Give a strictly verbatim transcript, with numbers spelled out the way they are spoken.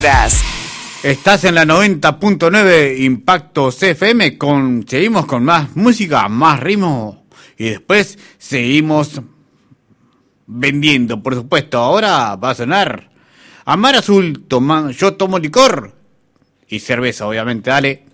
Estás en la noventa punto nueve Impacto C F M, con, seguimos con más música, más ritmo y después seguimos vendiendo, por supuesto. Ahora va a sonar Amar Azul, toma, yo tomo licor y cerveza, obviamente, dale.